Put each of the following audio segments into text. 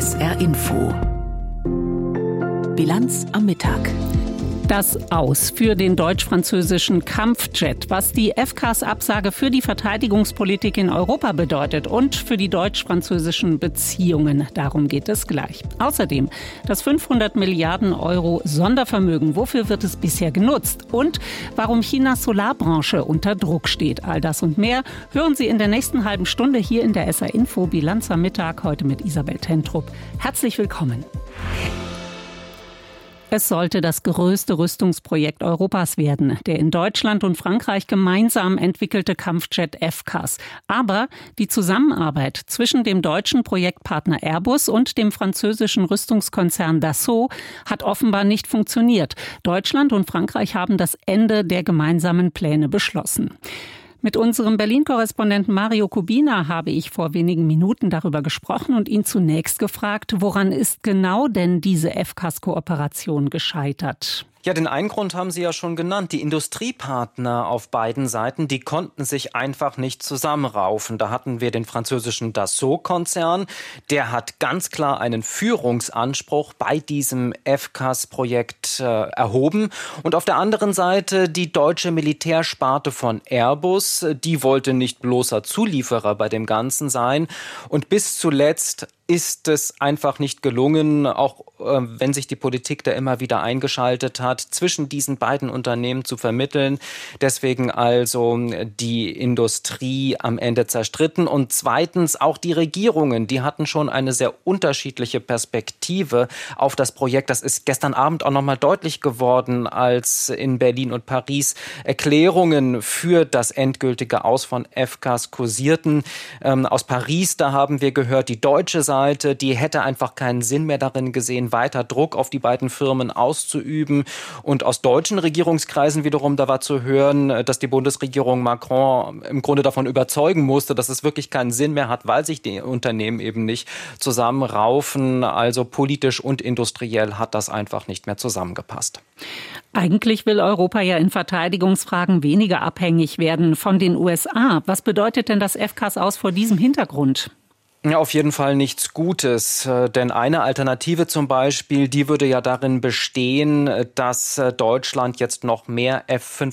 SR Info. Bilanz am Mittag. Das Aus für den deutsch-französischen Kampfjet, was die FCAS-Absage für die Verteidigungspolitik in Europa bedeutet und für die deutsch-französischen Beziehungen. Darum geht es gleich. Außerdem das 500 Milliarden Euro Sondervermögen. Wofür wird es bisher genutzt? Und warum Chinas Solarbranche unter Druck steht. All das und mehr hören Sie in der nächsten halben Stunde hier in der SR Info. Bilanz am Mittag, heute mit Isabel Tentrup. Herzlich willkommen. Es sollte das größte Rüstungsprojekt Europas werden, der in Deutschland und Frankreich gemeinsam entwickelte Kampfjet FCAS. Aber die Zusammenarbeit zwischen dem deutschen Projektpartner Airbus und dem französischen Rüstungskonzern Dassault hat offenbar nicht funktioniert. Deutschland und Frankreich haben das Ende der gemeinsamen Pläne beschlossen. Mit unserem Berlin-Korrespondenten Mario Kubina habe ich vor wenigen Minuten darüber gesprochen und ihn zunächst gefragt, woran ist genau denn diese FCAS-Kooperation gescheitert? Ja, den einen Grund haben Sie ja schon genannt. Die Industriepartner auf beiden Seiten, die konnten sich einfach nicht zusammenraufen. Da hatten wir den französischen Dassault-Konzern. Der hat ganz klar einen Führungsanspruch bei diesem FCAS-Projekt erhoben. Und auf der anderen Seite die deutsche Militärsparte von Airbus. Die wollte nicht bloßer Zulieferer bei dem Ganzen sein. Und bis zuletzt ist es einfach nicht gelungen, auch wenn sich die Politik da immer wieder eingeschaltet hat, zwischen diesen beiden Unternehmen zu vermitteln. Deswegen also die Industrie am Ende zerstritten. Und zweitens auch die Regierungen, die hatten schon eine sehr unterschiedliche Perspektive auf das Projekt. Das ist gestern Abend auch nochmal deutlich geworden, als in Berlin und Paris Erklärungen für das endgültige Aus von FCAS kursierten. Aus Paris, da haben wir gehört, die deutsche Seite, die hätte einfach keinen Sinn mehr darin gesehen, weiter Druck auf die beiden Firmen auszuüben. Und aus deutschen Regierungskreisen wiederum, da war zu hören, dass die Bundesregierung Macron im Grunde davon überzeugen musste, dass es wirklich keinen Sinn mehr hat, weil sich die Unternehmen eben nicht zusammenraufen. Also politisch und industriell hat das einfach nicht mehr zusammengepasst. Eigentlich will Europa ja in Verteidigungsfragen weniger abhängig werden von den USA. Was bedeutet denn das FCAS aus vor diesem Hintergrund? Ja, auf jeden Fall nichts Gutes, denn eine Alternative zum Beispiel, die würde ja darin bestehen, dass Deutschland jetzt noch mehr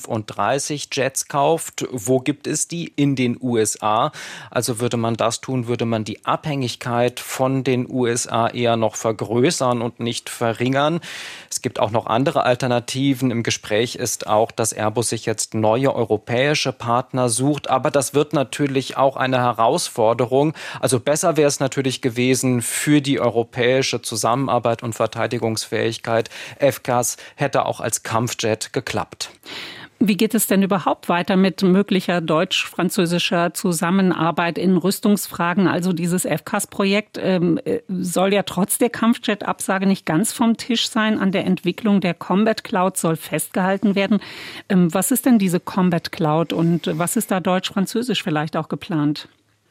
F-35 Jets kauft. Wo gibt es die? In den USA. Also würde man das tun, würde man die Abhängigkeit von den USA eher noch vergrößern und nicht verringern. Es gibt auch noch andere Alternativen. Im Gespräch ist auch, dass Airbus sich jetzt neue europäische Partner sucht. Aber das wird natürlich auch eine Herausforderung. Also besser wäre es natürlich gewesen für die europäische Zusammenarbeit und Verteidigungsfähigkeit. FCAS hätte auch als Kampfjet geklappt. Wie geht es denn überhaupt weiter mit möglicher deutsch-französischer Zusammenarbeit in Rüstungsfragen? Also dieses FCAS-Projekt soll ja trotz der Kampfjet-Absage nicht ganz vom Tisch sein. An der Entwicklung der Combat Cloud soll festgehalten werden. Was ist denn diese Combat Cloud und was ist da deutsch-französisch vielleicht auch geplant?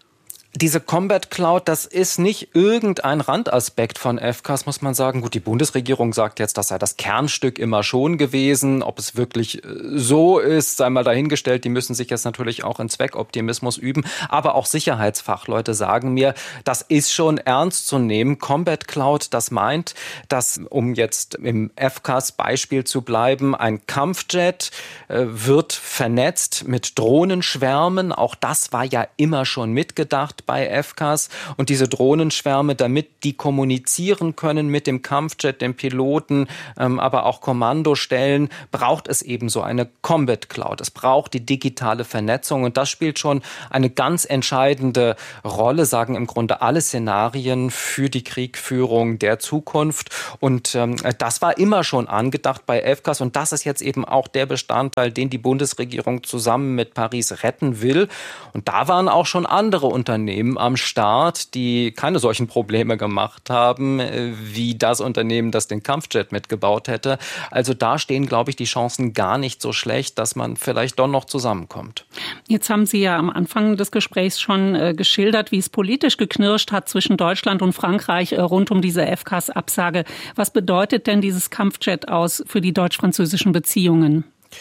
Diese Combat Cloud, das ist nicht irgendein Randaspekt von FCAS, muss man sagen. Gut, die Bundesregierung sagt jetzt, das sei das Kernstück immer schon gewesen. Ob es wirklich so ist, sei mal dahingestellt. Die müssen sich jetzt natürlich auch in Zweckoptimismus üben. Aber auch Sicherheitsfachleute sagen mir, das ist schon ernst zu nehmen. Combat Cloud, das meint, dass, um jetzt im FCAS-Beispiel zu bleiben, ein Kampfjet wird vernetzt mit Drohnenschwärmen. Auch das war ja immer schon mitgedacht bei FCAS. Und diese Drohnenschwärme, damit die kommunizieren können mit dem Kampfjet, dem Piloten, aber auch Kommandostellen, braucht es eben so eine Combat Cloud. Es braucht die digitale Vernetzung und das spielt schon eine ganz entscheidende Rolle, sagen im Grunde alle Szenarien für die Kriegführung der Zukunft. Und das war immer schon angedacht bei FCAS und das ist jetzt eben auch der Bestandteil, den die Bundesregierung zusammen mit Paris retten will. Und da waren auch schon andere Unternehmen am Start, die keine solchen Probleme gemacht haben, wie das Unternehmen, das den Kampfjet mitgebaut hätte. Also da stehen, glaube ich, die Chancen gar nicht so schlecht, dass man vielleicht doch noch zusammenkommt. Jetzt haben Sie ja am Anfang des Gesprächs schon geschildert, wie es politisch geknirscht hat zwischen Deutschland und Frankreich rund um diese FCAS-Absage. Was bedeutet denn dieses Kampfjet aus für die deutsch-französischen Beziehungen?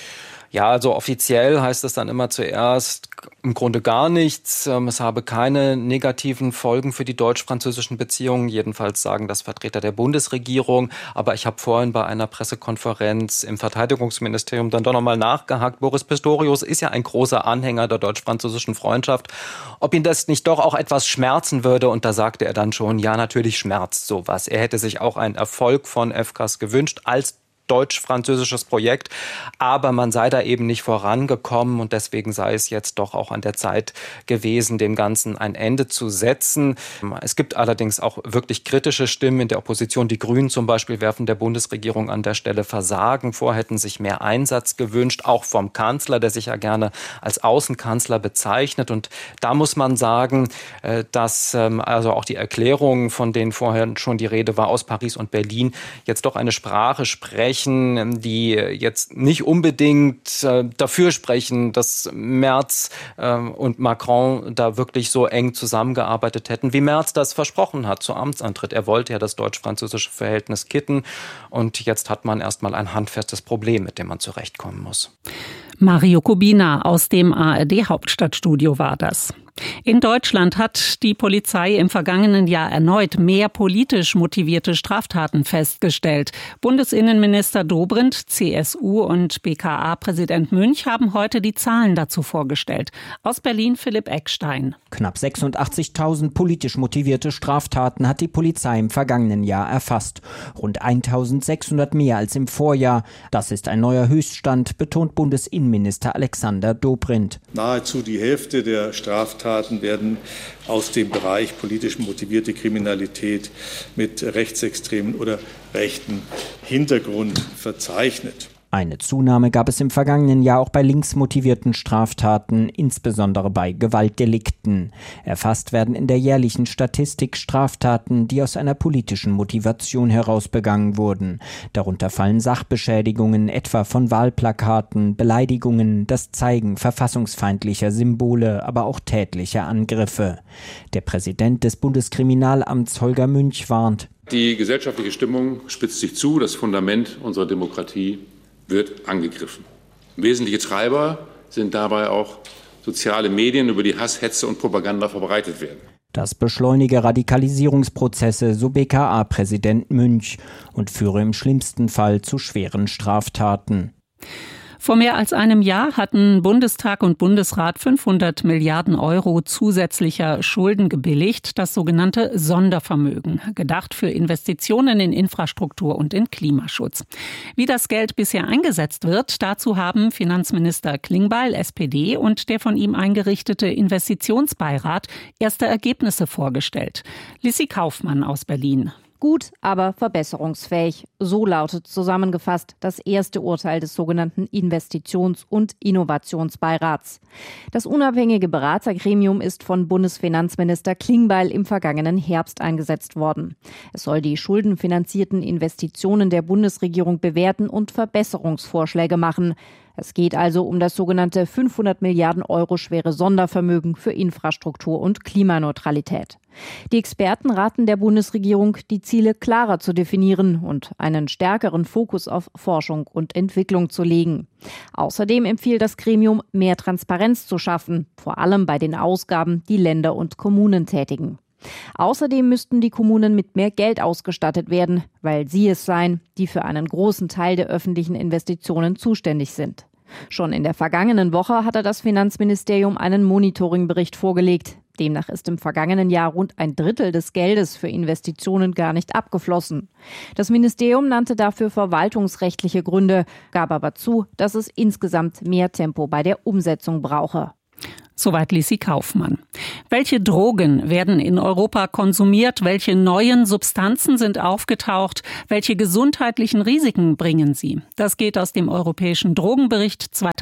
Ja, also offiziell heißt es dann immer zuerst im Grunde gar nichts. Es habe keine negativen Folgen für die deutsch-französischen Beziehungen. Jedenfalls sagen das Vertreter der Bundesregierung. Aber ich habe vorhin bei einer Pressekonferenz im Verteidigungsministerium dann doch nochmal nachgehakt. Boris Pistorius ist ja ein großer Anhänger der deutsch-französischen Freundschaft. Ob ihn das nicht doch auch etwas schmerzen würde? Und da sagte er dann schon, ja, natürlich schmerzt sowas. Er hätte sich auch einen Erfolg von FCAS gewünscht als deutsch-französisches Projekt, aber man sei da eben nicht vorangekommen und deswegen sei es jetzt doch auch an der Zeit gewesen, dem Ganzen ein Ende zu setzen. Es gibt allerdings auch wirklich kritische Stimmen in der Opposition. Die Grünen zum Beispiel werfen der Bundesregierung an der Stelle Versagen vor, hätten sich mehr Einsatz gewünscht, auch vom Kanzler, der sich ja gerne als Außenkanzler bezeichnet. Und da muss man sagen, dass also auch die Erklärungen, von denen vorher schon die Rede war, aus Paris und Berlin, jetzt doch eine Sprache sprechen, die jetzt nicht unbedingt dafür sprechen, dass Merz und Macron da wirklich so eng zusammengearbeitet hätten, wie Merz das versprochen hat zu Amtsantritt. Er wollte ja das deutsch-französische Verhältnis kitten und jetzt hat man erstmal ein handfestes Problem, mit dem man zurechtkommen muss. Mario Kubina aus dem ARD-Hauptstadtstudio war das. In Deutschland hat die Polizei im vergangenen Jahr erneut mehr politisch motivierte Straftaten festgestellt. Bundesinnenminister Dobrindt, CSU und BKA-Präsident Münch haben heute die Zahlen dazu vorgestellt. Aus Berlin Philipp Eckstein. Knapp 86.000 politisch motivierte Straftaten hat die Polizei im vergangenen Jahr erfasst. Rund 1.600 mehr als im Vorjahr. Das ist ein neuer Höchststand, betont Bundesinnenminister Alexander Dobrindt. Nahezu die Hälfte der Straftaten werden aus dem Bereich politisch motivierte Kriminalität mit rechtsextremen oder rechten Hintergrund verzeichnet. Eine Zunahme gab es im vergangenen Jahr auch bei linksmotivierten Straftaten, insbesondere bei Gewaltdelikten. Erfasst werden in der jährlichen Statistik Straftaten, die aus einer politischen Motivation heraus begangen wurden. Darunter fallen Sachbeschädigungen, etwa von Wahlplakaten, Beleidigungen, das Zeigen verfassungsfeindlicher Symbole, aber auch tätliche Angriffe. Der Präsident des Bundeskriminalamts Holger Münch warnt: Die gesellschaftliche Stimmung spitzt sich zu, das Fundament unserer Demokratie wird angegriffen. Wesentliche Treiber sind dabei auch soziale Medien, über die Hass, Hetze und Propaganda verbreitet werden. Das beschleunige Radikalisierungsprozesse, so BKA-Präsident Münch, und führe im schlimmsten Fall zu schweren Straftaten. Vor mehr als einem Jahr hatten Bundestag und Bundesrat 500 Milliarden Euro zusätzlicher Schulden gebilligt, das sogenannte Sondervermögen, gedacht für Investitionen in Infrastruktur und in Klimaschutz. Wie das Geld bisher eingesetzt wird, dazu haben Finanzminister Klingbeil, SPD, und der von ihm eingerichtete Investitionsbeirat erste Ergebnisse vorgestellt. Lissi Kaufmann aus Berlin. Gut, aber verbesserungsfähig. So lautet zusammengefasst das erste Urteil des sogenannten Investitions- und Innovationsbeirats. Das unabhängige Beratergremium ist von Bundesfinanzminister Klingbeil im vergangenen Herbst eingesetzt worden. Es soll die schuldenfinanzierten Investitionen der Bundesregierung bewerten und Verbesserungsvorschläge machen. Es geht also um das sogenannte 500 Milliarden Euro schwere Sondervermögen für Infrastruktur und Klimaneutralität. Die Experten raten der Bundesregierung, die Ziele klarer zu definieren und einen stärkeren Fokus auf Forschung und Entwicklung zu legen. Außerdem empfiehlt das Gremium, mehr Transparenz zu schaffen, vor allem bei den Ausgaben, die Länder und Kommunen tätigen. Außerdem müssten die Kommunen mit mehr Geld ausgestattet werden, weil sie es seien, die für einen großen Teil der öffentlichen Investitionen zuständig sind. Schon in der vergangenen Woche hatte das Finanzministerium einen Monitoringbericht vorgelegt. Demnach ist im vergangenen Jahr rund ein Drittel des Geldes für Investitionen gar nicht abgeflossen. Das Ministerium nannte dafür verwaltungsrechtliche Gründe, gab aber zu, dass es insgesamt mehr Tempo bei der Umsetzung brauche. Soweit Lissi Kaufmann. Welche Drogen werden in Europa konsumiert? Welche neuen Substanzen sind aufgetaucht? Welche gesundheitlichen Risiken bringen sie? Das geht aus dem Europäischen Drogenbericht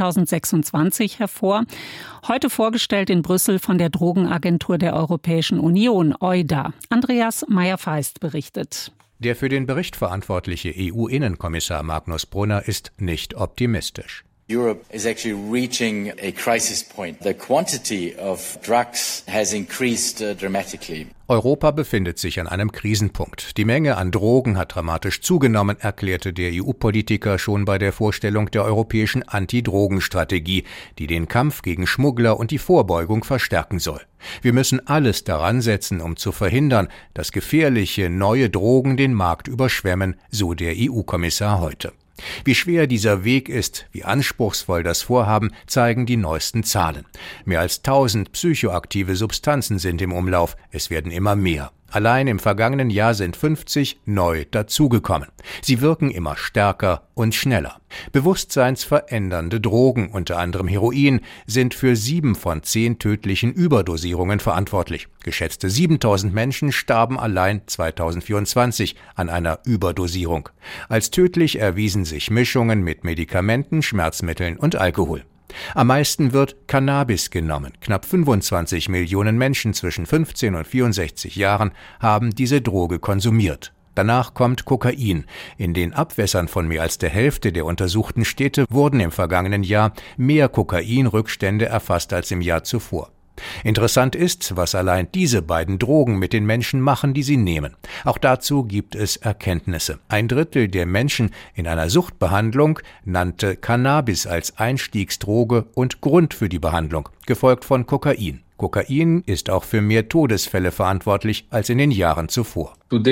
2026 hervor. Heute vorgestellt in Brüssel von der Drogenagentur der Europäischen Union, EUDA. Andreas Meyer-Feist berichtet. Der für den Bericht verantwortliche EU-Innenkommissar Magnus Brunner ist nicht optimistisch. Europe is actually reaching a crisis point. The quantity of drugs has increased dramatically. Europa befindet sich an einem Krisenpunkt. Die Menge an Drogen hat dramatisch zugenommen, erklärte der EU-Politiker schon bei der Vorstellung der europäischen Anti-Drogen-Strategie, die den Kampf gegen Schmuggler und die Vorbeugung verstärken soll. Wir müssen alles daran setzen, um zu verhindern, dass gefährliche neue Drogen den Markt überschwemmen, so der EU-Kommissar heute. Wie schwer dieser Weg ist, wie anspruchsvoll das Vorhaben, zeigen die neuesten Zahlen. Mehr als 1000 psychoaktive Substanzen sind im Umlauf. Es werden immer mehr. Allein im vergangenen Jahr sind 50 neu dazugekommen. Sie wirken immer stärker und schneller. Bewusstseinsverändernde Drogen, unter anderem Heroin, sind für 7 von 10 tödlichen Überdosierungen verantwortlich. Geschätzte 7000 Menschen starben allein 2024 an einer Überdosierung. Als tödlich erwiesen sich Mischungen mit Medikamenten, Schmerzmitteln und Alkohol. Am meisten wird Cannabis genommen. Knapp 25 Millionen Menschen zwischen 15 und 64 Jahren haben diese Droge konsumiert. Danach kommt Kokain. In den Abwässern von mehr als der Hälfte der untersuchten Städte wurden im vergangenen Jahr mehr Kokainrückstände erfasst als im Jahr zuvor. Interessant ist, was allein diese beiden Drogen mit den Menschen machen, die sie nehmen. Auch dazu gibt es Erkenntnisse. 1/3 der Menschen in einer Suchtbehandlung nannte Cannabis als Einstiegsdroge und Grund für die Behandlung, gefolgt von Kokain. Kokain ist auch für mehr Todesfälle verantwortlich als in den Jahren zuvor.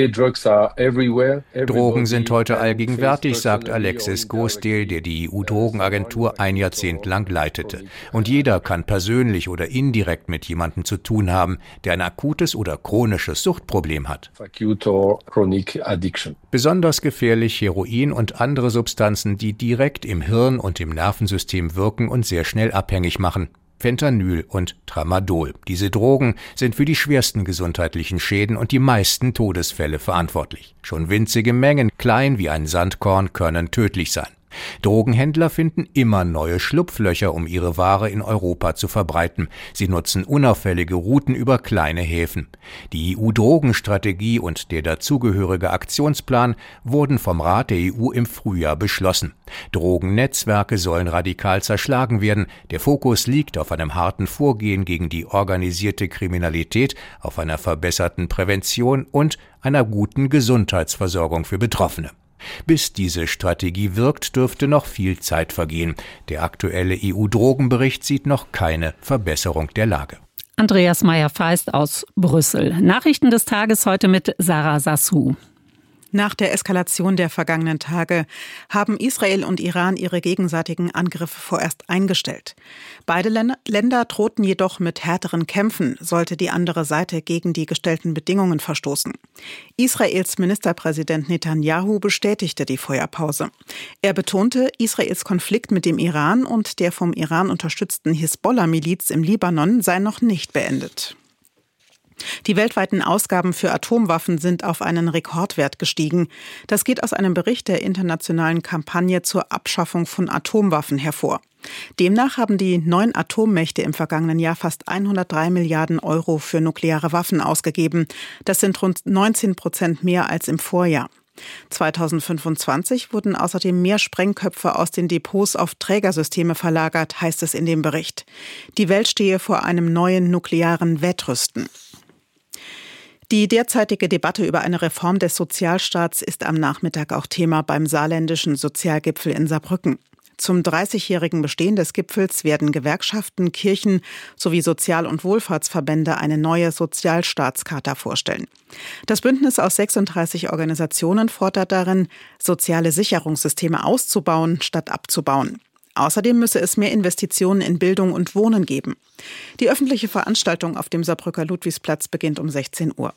Drogen sind heute allgegenwärtig, sagt Alexis Gosdale, der die EU-Drogenagentur ein Jahrzehnt lang leitete. Und jeder kann persönlich oder indirekt mit jemandem zu tun haben, der ein akutes oder chronisches Suchtproblem hat. Besonders gefährlich Heroin und andere Substanzen, die direkt im Hirn und im Nervensystem wirken und sehr schnell abhängig machen. Fentanyl und Tramadol. Diese Drogen sind für die schwersten gesundheitlichen Schäden und die meisten Todesfälle verantwortlich. Schon winzige Mengen, klein wie ein Sandkorn, können tödlich sein. Drogenhändler finden immer neue Schlupflöcher, um ihre Ware in Europa zu verbreiten. Sie nutzen unauffällige Routen über kleine Häfen. Die EU-Drogenstrategie und der dazugehörige Aktionsplan wurden vom Rat der EU im Frühjahr beschlossen. Drogennetzwerke sollen radikal zerschlagen werden. Der Fokus liegt auf einem harten Vorgehen gegen die organisierte Kriminalität, auf einer verbesserten Prävention und einer guten Gesundheitsversorgung für Betroffene. Bis diese Strategie wirkt, dürfte noch viel Zeit vergehen. Der aktuelle EU-Drogenbericht sieht noch keine Verbesserung der Lage. Andreas Meyer-Feist aus Brüssel. Nachrichten des Tages heute mit Sarah Sassou. Nach der Eskalation der vergangenen Tage haben Israel und Iran ihre gegenseitigen Angriffe vorerst eingestellt. Beide Länder drohten jedoch mit härteren Kämpfen, sollte die andere Seite gegen die gestellten Bedingungen verstoßen. Israels Ministerpräsident Netanyahu bestätigte die Feuerpause. Er betonte, Israels Konflikt mit dem Iran und der vom Iran unterstützten Hisbollah-Miliz im Libanon sei noch nicht beendet. Die weltweiten Ausgaben für Atomwaffen sind auf einen Rekordwert gestiegen. Das geht aus einem Bericht der internationalen Kampagne zur Abschaffung von Atomwaffen hervor. Demnach haben die 9 Atommächte im vergangenen Jahr fast 103 Milliarden Euro für nukleare Waffen ausgegeben. Das sind rund 19% mehr als im Vorjahr. 2025 wurden außerdem mehr Sprengköpfe aus den Depots auf Trägersysteme verlagert, heißt es in dem Bericht. Die Welt stehe vor einem neuen nuklearen Wettrüsten. Die derzeitige Debatte über eine Reform des Sozialstaats ist am Nachmittag auch Thema beim saarländischen Sozialgipfel in Saarbrücken. Zum 30-jährigen Bestehen des Gipfels werden Gewerkschaften, Kirchen sowie Sozial- und Wohlfahrtsverbände eine neue Sozialstaatscharta vorstellen. Das Bündnis aus 36 Organisationen fordert darin, soziale Sicherungssysteme auszubauen, statt abzubauen. Außerdem müsse es mehr Investitionen in Bildung und Wohnen geben. Die öffentliche Veranstaltung auf dem Saarbrücker Ludwigsplatz beginnt um 16 Uhr.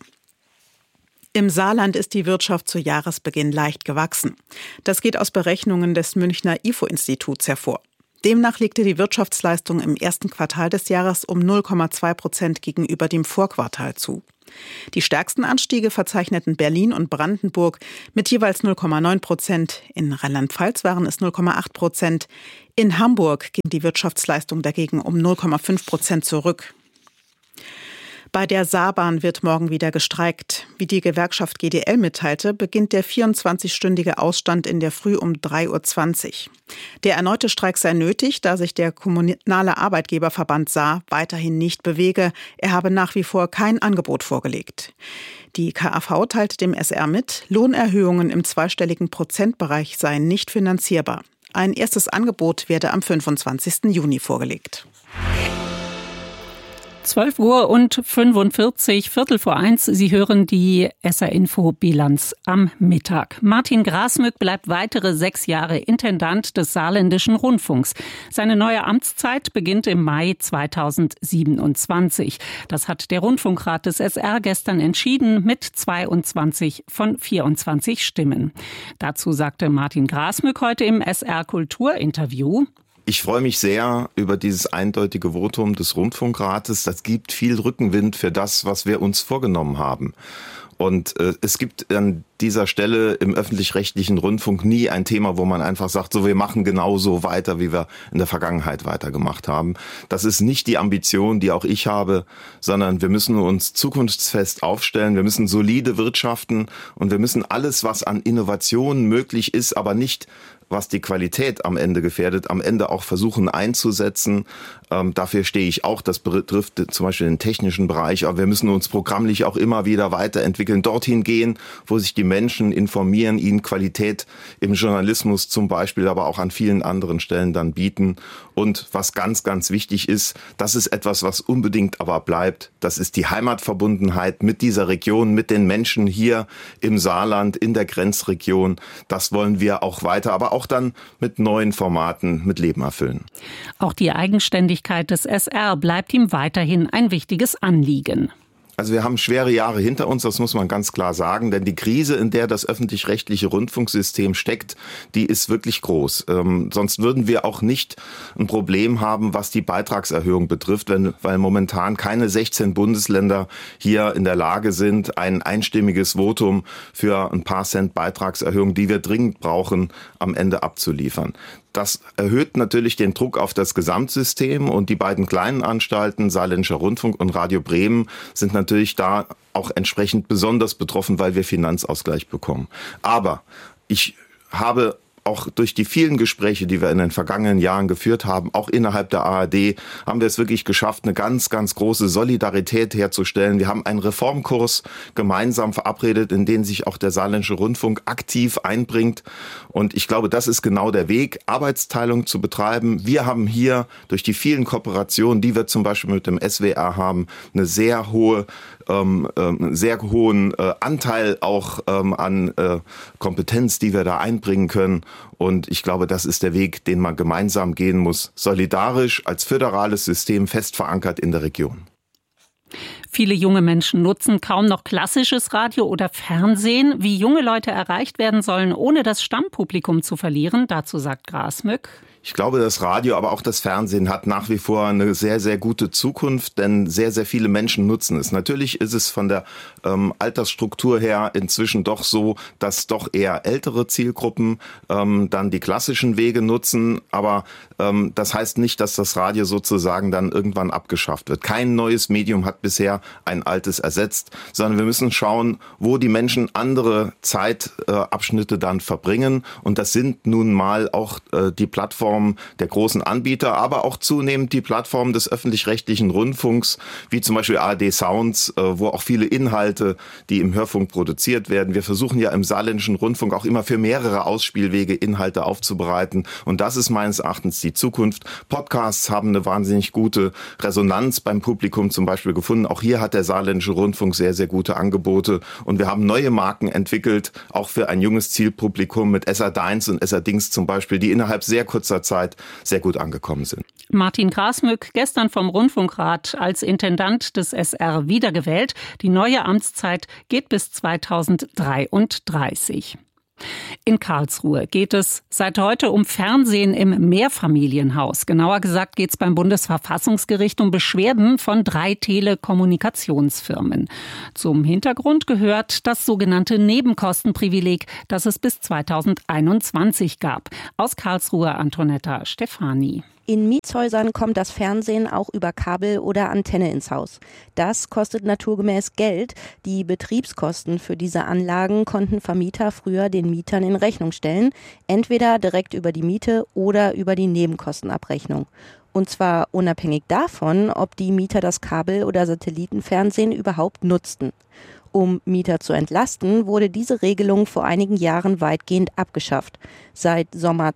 Im Saarland ist die Wirtschaft zu Jahresbeginn leicht gewachsen. Das geht aus Berechnungen des Münchner IFO-Instituts hervor. Demnach legte die Wirtschaftsleistung im ersten Quartal des Jahres um 0,2% gegenüber dem Vorquartal zu. Die stärksten Anstiege verzeichneten Berlin und Brandenburg mit jeweils 0,9%. In Rheinland-Pfalz waren es 0,8%. In Hamburg ging die Wirtschaftsleistung dagegen um 0,5% zurück. Bei der Saarbahn wird morgen wieder gestreikt. Wie die Gewerkschaft GDL mitteilte, beginnt der 24-stündige Ausstand in der Früh um 3:20 Uhr. Der erneute Streik sei nötig, da sich der kommunale Arbeitgeberverband Saar weiterhin nicht bewege. Er habe nach wie vor kein Angebot vorgelegt. Die KAV teilte dem SR mit, Lohnerhöhungen im zweistelligen Prozentbereich seien nicht finanzierbar. Ein erstes Angebot werde am 25. Juni vorgelegt. 12:45, 12:45. Sie hören die SR-Info-Bilanz am Mittag. Martin Grasmück bleibt weitere 6 Jahre Intendant des Saarländischen Rundfunks. Seine neue Amtszeit beginnt im Mai 2027. Das hat der Rundfunkrat des SR gestern entschieden mit 22 von 24 Stimmen. Dazu sagte Martin Grasmück heute im SR-Kultur-Interview: Ich freue mich sehr über dieses eindeutige Votum des Rundfunkrates. Das gibt viel Rückenwind für das, was wir uns vorgenommen haben. Und es gibt an dieser Stelle im öffentlich-rechtlichen Rundfunk nie ein Thema, wo man einfach sagt, so wir machen genauso weiter, wie wir in der Vergangenheit weitergemacht haben. Das ist nicht die Ambition, die auch ich habe, sondern wir müssen uns zukunftsfest aufstellen, wir müssen solide wirtschaften und wir müssen alles, was an Innovationen möglich ist, aber nicht was die Qualität am Ende gefährdet, am Ende auch versuchen einzusetzen. Dafür stehe ich auch. Das betrifft zum Beispiel den technischen Bereich. Aber wir müssen uns programmlich auch immer wieder weiterentwickeln, dorthin gehen, wo sich die Menschen informieren, ihnen Qualität im Journalismus zum Beispiel, aber auch an vielen anderen Stellen dann bieten. Und was ganz, ganz wichtig ist, das ist etwas, was unbedingt aber bleibt. Das ist die Heimatverbundenheit mit dieser Region, mit den Menschen hier im Saarland, in der Grenzregion. Das wollen wir auch weiter, aber auch dann mit neuen Formaten mit Leben erfüllen. Auch die Eigenständigkeit des SR bleibt ihm weiterhin ein wichtiges Anliegen. Also wir haben schwere Jahre hinter uns, das muss man ganz klar sagen, denn die Krise, in der das öffentlich-rechtliche Rundfunksystem steckt, die ist wirklich groß. Sonst würden wir auch nicht ein Problem haben, was die Beitragserhöhung betrifft, weil momentan keine 16 Bundesländer hier in der Lage sind, ein einstimmiges Votum für ein paar Cent Beitragserhöhung, die wir dringend brauchen, am Ende abzuliefern. Das erhöht natürlich den Druck auf das Gesamtsystem und die beiden kleinen Anstalten, Saarländischer Rundfunk und Radio Bremen, sind natürlich da auch entsprechend besonders betroffen, weil wir Finanzausgleich bekommen. Aber ich habe auch durch die vielen Gespräche, die wir in den vergangenen Jahren geführt haben, auch innerhalb der ARD, haben wir es wirklich geschafft, eine ganz, ganz große Solidarität herzustellen. Wir haben einen Reformkurs gemeinsam verabredet, in den sich auch der Saarländische Rundfunk aktiv einbringt. Und ich glaube, das ist genau der Weg, Arbeitsteilung zu betreiben. Wir haben hier durch die vielen Kooperationen, die wir zum Beispiel mit dem SWR haben, eine sehr hohen Anteil auch an Kompetenz, die wir da einbringen können. Und ich glaube, das ist der Weg, den man gemeinsam gehen muss. Solidarisch als föderales System fest verankert in der Region. Viele junge Menschen nutzen kaum noch klassisches Radio oder Fernsehen. Wie junge Leute erreicht werden sollen, ohne das Stammpublikum zu verlieren, dazu sagt Grasmück: Ich glaube, das Radio, aber auch das Fernsehen hat nach wie vor eine sehr, sehr gute Zukunft, denn sehr, sehr viele Menschen nutzen es. Natürlich ist es von der Altersstruktur her inzwischen doch so, dass doch eher ältere Zielgruppen dann die klassischen Wege nutzen, aber das heißt nicht, dass das Radio sozusagen dann irgendwann abgeschafft wird. Kein neues Medium hat bisher ein altes ersetzt, sondern wir müssen schauen, wo die Menschen andere Zeitabschnitte dann verbringen, und das sind nun mal auch die Plattformen der großen Anbieter, aber auch zunehmend die Plattformen des öffentlich-rechtlichen Rundfunks, wie zum Beispiel ARD Sounds, wo auch viele Inhalte, die im Hörfunk produziert werden. Wir versuchen ja im Saarländischen Rundfunk auch immer für mehrere Ausspielwege Inhalte aufzubereiten, und das ist meines Erachtens die Zukunft. Podcasts haben eine wahnsinnig gute Resonanz beim Publikum zum Beispiel gefunden. Auch hier hat der Saarländische Rundfunk sehr, sehr gute Angebote, und wir haben neue Marken entwickelt, auch für ein junges Zielpublikum mit SR-Deins und SR-Dings zum Beispiel, die innerhalb sehr kurzer Zeit sehr gut angekommen sind. Martin Grasmück, gestern vom Rundfunkrat als Intendant des SR wiedergewählt. Die neue Amtszeit geht bis 2033. In Karlsruhe geht es seit heute um Fernsehen im Mehrfamilienhaus. Genauer gesagt geht es beim Bundesverfassungsgericht um Beschwerden von 3 Telekommunikationsfirmen. Zum Hintergrund gehört das sogenannte Nebenkostenprivileg, das es bis 2021 gab. Aus Karlsruhe Antonetta Stefani. In Mietshäusern kommt das Fernsehen auch über Kabel oder Antenne ins Haus. Das kostet naturgemäß Geld. Die Betriebskosten für diese Anlagen konnten Vermieter früher den Mietern in Rechnung stellen, entweder direkt über die Miete oder über die Nebenkostenabrechnung. Und zwar unabhängig davon, ob die Mieter das Kabel- oder Satellitenfernsehen überhaupt nutzten. Um Mieter zu entlasten, wurde diese Regelung vor einigen Jahren weitgehend abgeschafft. Seit Sommer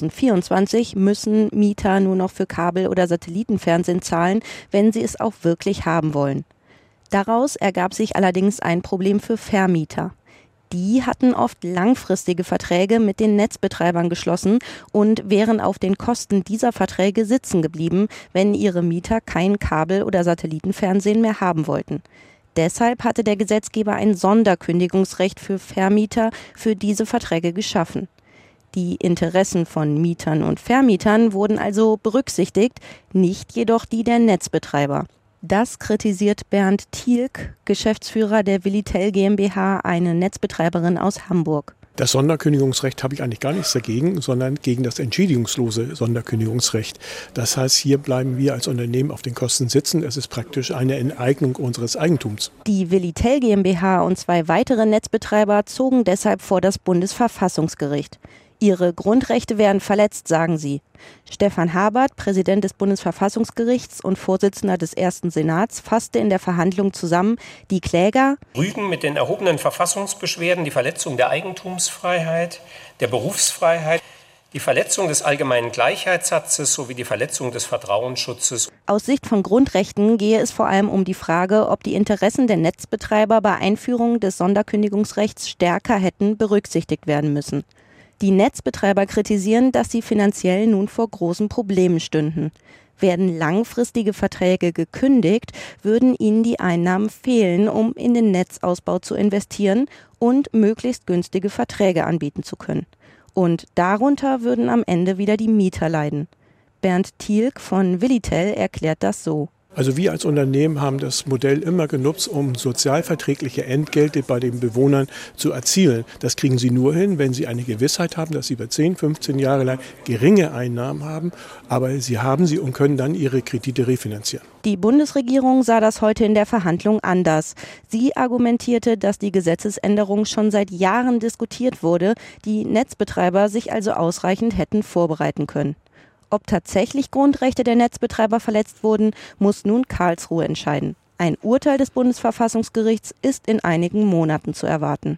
2024 müssen Mieter nur noch für Kabel- oder Satellitenfernsehen zahlen, wenn sie es auch wirklich haben wollen. Daraus ergab sich allerdings ein Problem für Vermieter. Die hatten oft langfristige Verträge mit den Netzbetreibern geschlossen und wären auf den Kosten dieser Verträge sitzen geblieben, wenn ihre Mieter kein Kabel- oder Satellitenfernsehen mehr haben wollten. Deshalb hatte der Gesetzgeber ein Sonderkündigungsrecht für Vermieter für diese Verträge geschaffen. Die Interessen von Mietern und Vermietern wurden also berücksichtigt, nicht jedoch die der Netzbetreiber. Das kritisiert Bernd Thielk, Geschäftsführer der Willitel GmbH, eine Netzbetreiberin aus Hamburg. Das Sonderkündigungsrecht habe ich eigentlich gar nichts dagegen, sondern gegen das entschädigungslose Sonderkündigungsrecht. Das heißt, hier bleiben wir als Unternehmen auf den Kosten sitzen. Es ist praktisch eine Enteignung unseres Eigentums. Die Willitel GmbH und 2 weitere Netzbetreiber zogen deshalb vor das Bundesverfassungsgericht. Ihre Grundrechte werden verletzt, sagen sie. Stefan Habert, Präsident des Bundesverfassungsgerichts und Vorsitzender des Ersten Senats, fasste in der Verhandlung zusammen, die Kläger rügen mit den erhobenen Verfassungsbeschwerden die Verletzung der Eigentumsfreiheit, der Berufsfreiheit, die Verletzung des allgemeinen Gleichheitssatzes sowie die Verletzung des Vertrauensschutzes. Aus Sicht von Grundrechten gehe es vor allem um die Frage, ob die Interessen der Netzbetreiber bei Einführung des Sonderkündigungsrechts stärker hätten berücksichtigt werden müssen. Die Netzbetreiber kritisieren, dass sie finanziell nun vor großen Problemen stünden. Werden langfristige Verträge gekündigt, würden ihnen die Einnahmen fehlen, um in den Netzausbau zu investieren und möglichst günstige Verträge anbieten zu können. Und darunter würden am Ende wieder die Mieter leiden. Bernd Thielk von Willitel erklärt das so. Also wir als Unternehmen haben das Modell immer genutzt, um sozialverträgliche Entgelte bei den Bewohnern zu erzielen. Das kriegen sie nur hin, wenn sie eine Gewissheit haben, dass sie über 10, 15 Jahre lang geringe Einnahmen haben, aber sie haben sie und können dann ihre Kredite refinanzieren. Die Bundesregierung sah das heute in der Verhandlung anders. Sie argumentierte, dass die Gesetzesänderung schon seit Jahren diskutiert wurde, die Netzbetreiber sich also ausreichend hätten vorbereiten können. Ob tatsächlich Grundrechte der Netzbetreiber verletzt wurden, muss nun Karlsruhe entscheiden. Ein Urteil des Bundesverfassungsgerichts ist in einigen Monaten zu erwarten.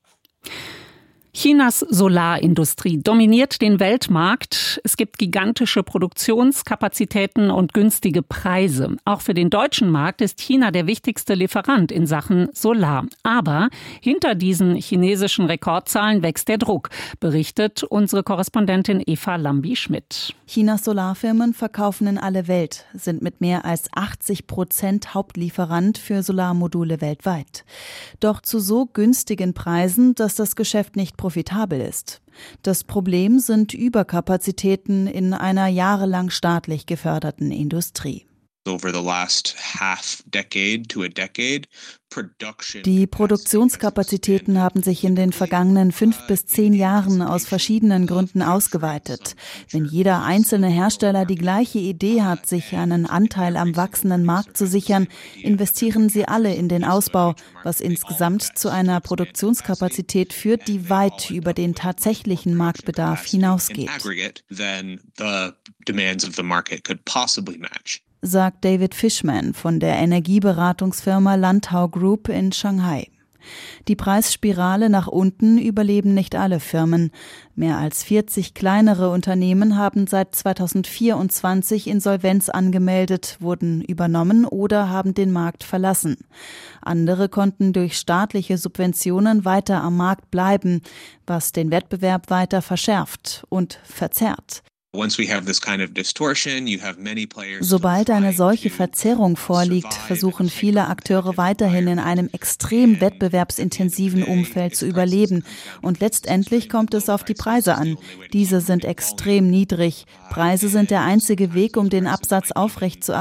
Chinas Solarindustrie dominiert den Weltmarkt. Es gibt gigantische Produktionskapazitäten und günstige Preise. Auch für den deutschen Markt ist China der wichtigste Lieferant in Sachen Solar. Aber hinter diesen chinesischen Rekordzahlen wächst der Druck, berichtet unsere Korrespondentin Eva Lambi-Schmidt. Chinas Solarfirmen verkaufen in alle Welt, sind mit mehr als 80% Hauptlieferant für Solarmodule weltweit. Doch zu so günstigen Preisen, dass das Geschäft nicht profitabel ist. Das Problem sind Überkapazitäten in einer jahrelang staatlich geförderten Industrie. Die Produktionskapazitäten haben sich in den vergangenen 5 bis 10 Jahren aus verschiedenen Gründen ausgeweitet. Wenn jeder einzelne Hersteller die gleiche Idee hat, sich einen Anteil am wachsenden Markt zu sichern, investieren sie alle in den Ausbau, was insgesamt zu einer Produktionskapazität führt, die weit über den tatsächlichen Marktbedarf hinausgeht, sagt David Fishman von der Energieberatungsfirma Landau Group in Shanghai. Die Preisspirale nach unten überleben nicht alle Firmen. Mehr als 40 kleinere Unternehmen haben seit 2024 Insolvenz angemeldet, wurden übernommen oder haben den Markt verlassen. Andere konnten durch staatliche Subventionen weiter am Markt bleiben, was den Wettbewerb weiter verschärft und verzerrt. Sobald eine solche Verzerrung vorliegt, versuchen viele Akteure weiterhin in einem extrem wettbewerbsintensiven Umfeld zu überleben. Und letztendlich kommt es auf die Preise an. Diese sind extrem niedrig. Preise sind der einzige Weg, um den Absatz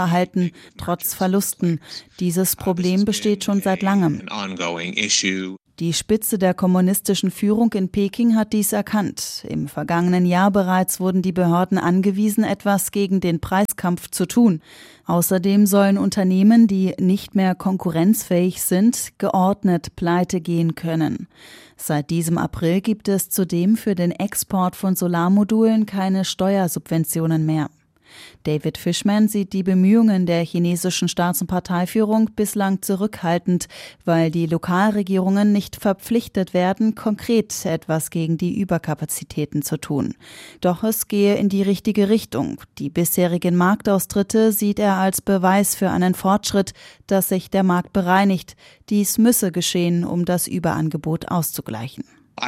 aufrechtzuerhalten, trotz Verlusten. Dieses Problem besteht schon seit langem. Die Spitze der kommunistischen Führung in Peking hat dies erkannt. Im vergangenen Jahr bereits wurden die Behörden angewiesen, etwas gegen den Preiskampf zu tun. Außerdem sollen Unternehmen, die nicht mehr konkurrenzfähig sind, geordnet pleite gehen können. Seit diesem April gibt es zudem für den Export von Solarmodulen keine Steuersubventionen mehr. David Fishman sieht die Bemühungen der chinesischen Staats- und Parteiführung bislang zurückhaltend, weil die Lokalregierungen nicht verpflichtet werden, konkret etwas gegen die Überkapazitäten zu tun. Doch es gehe in die richtige Richtung. Die bisherigen Marktaustritte sieht er als Beweis für einen Fortschritt, dass sich der Markt bereinigt. Dies müsse geschehen, um das Überangebot auszugleichen.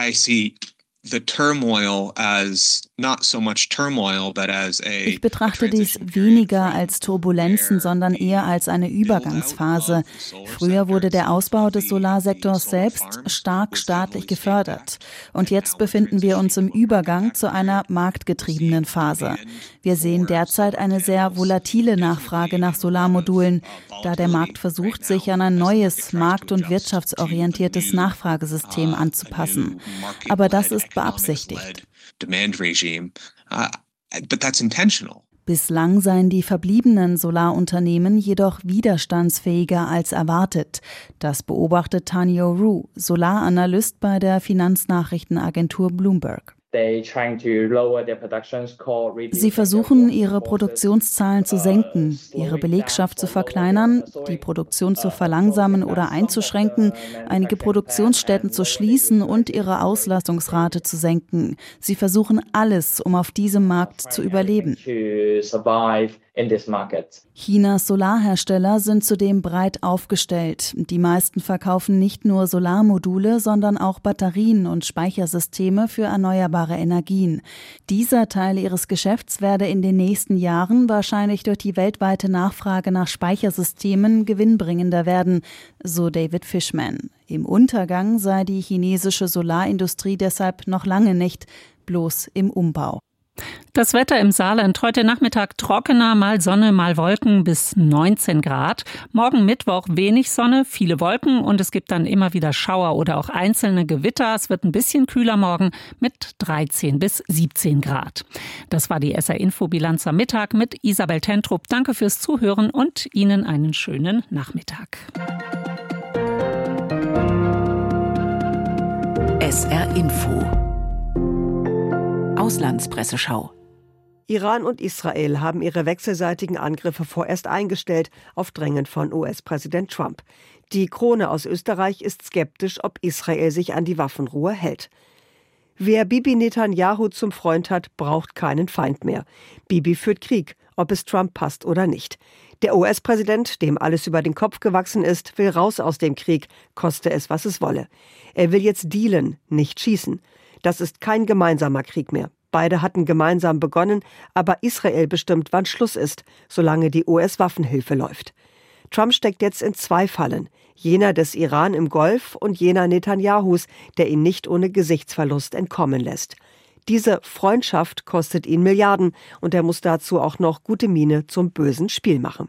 Ich betrachte dies weniger als Turbulenzen, sondern eher als eine Übergangsphase. Früher wurde der Ausbau des Solarsektors selbst stark staatlich gefördert. Und jetzt befinden wir uns im Übergang zu einer marktgetriebenen Phase. Wir sehen derzeit eine sehr volatile Nachfrage nach Solarmodulen, da der Markt versucht, sich an ein neues, markt- und wirtschaftsorientiertes Nachfragesystem anzupassen. Aber das ist beabsichtigt. Bislang seien die verbliebenen Solarunternehmen jedoch widerstandsfähiger als erwartet. Das beobachtet Tanyo Ru, Solaranalyst bei der Finanznachrichtenagentur Bloomberg. Sie versuchen, ihre Produktionszahlen zu senken, ihre Belegschaft zu verkleinern, die Produktion zu verlangsamen oder einzuschränken, einige Produktionsstätten zu schließen und ihre Auslastungsrate zu senken. Sie versuchen alles, um auf diesem Markt zu überleben. Chinas Solarhersteller sind zudem breit aufgestellt. Die meisten verkaufen nicht nur Solarmodule, sondern auch Batterien und Speichersysteme für erneuerbare Energien. Dieser Teil ihres Geschäfts werde in den nächsten Jahren wahrscheinlich durch die weltweite Nachfrage nach Speichersystemen gewinnbringender werden, so David Fishman. Im Untergang sei die chinesische Solarindustrie deshalb noch lange nicht, bloß im Umbau. Das Wetter im Saarland heute Nachmittag trockener, mal Sonne, mal Wolken bis 19 Grad. Morgen Mittwoch wenig Sonne, viele Wolken und es gibt dann immer wieder Schauer oder auch einzelne Gewitter. Es wird ein bisschen kühler morgen mit 13 bis 17 Grad. Das war die SR-Info-Bilanz am Mittag mit Isabel Tentrup. Danke fürs Zuhören und Ihnen einen schönen Nachmittag. SR-Info Auslandspresseschau. Iran und Israel haben ihre wechselseitigen Angriffe vorerst eingestellt, auf Drängen von US-Präsident Trump. Die Krone aus Österreich ist skeptisch, ob Israel sich an die Waffenruhe hält. Wer Bibi Netanyahu zum Freund hat, braucht keinen Feind mehr. Bibi führt Krieg, ob es Trump passt oder nicht. Der US-Präsident, dem alles über den Kopf gewachsen ist, will raus aus dem Krieg, koste es, was es wolle. Er will jetzt dealen, nicht schießen. Das ist kein gemeinsamer Krieg mehr. Beide hatten gemeinsam begonnen, aber Israel bestimmt, wann Schluss ist, solange die US-Waffenhilfe läuft. Trump steckt jetzt in zwei Fallen. Jener des Iran im Golf und jener Netanyahus, der ihn nicht ohne Gesichtsverlust entkommen lässt. Diese Freundschaft kostet ihn Milliarden und er muss dazu auch noch gute Miene zum bösen Spiel machen.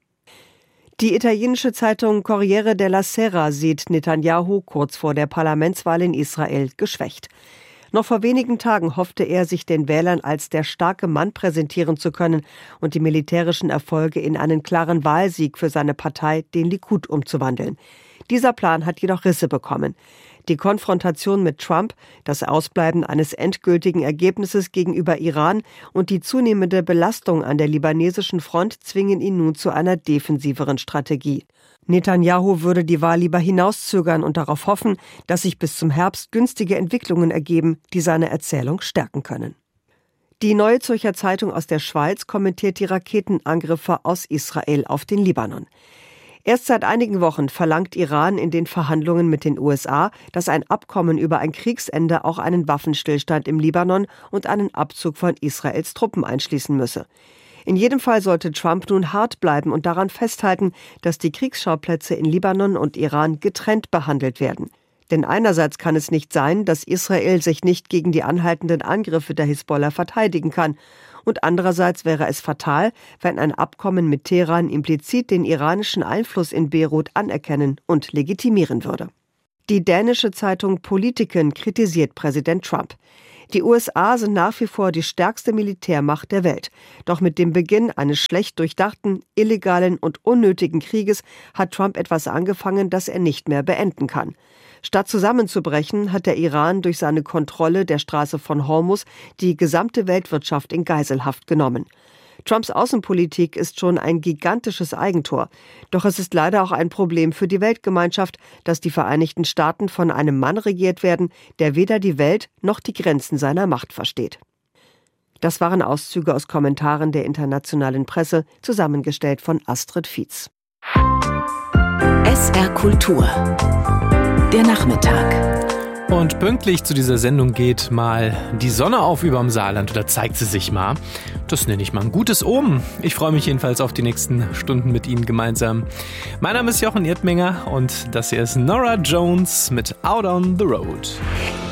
Die italienische Zeitung Corriere della Sera sieht Netanyahu kurz vor der Parlamentswahl in Israel geschwächt. Noch vor wenigen Tagen hoffte er, sich den Wählern als der starke Mann präsentieren zu können und die militärischen Erfolge in einen klaren Wahlsieg für seine Partei, den Likud, umzuwandeln. Dieser Plan hat jedoch Risse bekommen. Die Konfrontation mit Trump, das Ausbleiben eines endgültigen Ergebnisses gegenüber Iran und die zunehmende Belastung an der libanesischen Front zwingen ihn nun zu einer defensiveren Strategie. Netanyahu würde die Wahl lieber hinauszögern und darauf hoffen, dass sich bis zum Herbst günstige Entwicklungen ergeben, die seine Erzählung stärken können. Die Neue Zürcher Zeitung aus der Schweiz kommentiert die Raketenangriffe aus Israel auf den Libanon. Erst seit einigen Wochen verlangt Iran in den Verhandlungen mit den USA, dass ein Abkommen über ein Kriegsende auch einen Waffenstillstand im Libanon und einen Abzug von Israels Truppen einschließen müsse. In jedem Fall sollte Trump nun hart bleiben und daran festhalten, dass die Kriegsschauplätze in Libanon und Iran getrennt behandelt werden. Denn einerseits kann es nicht sein, dass Israel sich nicht gegen die anhaltenden Angriffe der Hisbollah verteidigen kann. Und andererseits wäre es fatal, wenn ein Abkommen mit Teheran implizit den iranischen Einfluss in Beirut anerkennen und legitimieren würde. Die dänische Zeitung Politiken kritisiert Präsident Trump. Die USA sind nach wie vor die stärkste Militärmacht der Welt. Doch mit dem Beginn eines schlecht durchdachten, illegalen und unnötigen Krieges hat Trump etwas angefangen, das er nicht mehr beenden kann. Statt zusammenzubrechen, hat der Iran durch seine Kontrolle der Straße von Hormuz die gesamte Weltwirtschaft in Geiselhaft genommen. Trumps Außenpolitik ist schon ein gigantisches Eigentor. Doch es ist leider auch ein Problem für die Weltgemeinschaft, dass die Vereinigten Staaten von einem Mann regiert werden, der weder die Welt noch die Grenzen seiner Macht versteht. Das waren Auszüge aus Kommentaren der internationalen Presse, zusammengestellt von Astrid Fietz. SR Kultur. Der Nachmittag. Und pünktlich zu dieser Sendung geht mal die Sonne auf überm Saarland, oder zeigt sie sich mal. Das nenne ich mal ein gutes Omen. Ich freue mich jedenfalls auf die nächsten Stunden mit Ihnen gemeinsam. Mein Name ist Jochen Erdmenger und das hier ist Norah Jones mit Out on the Road.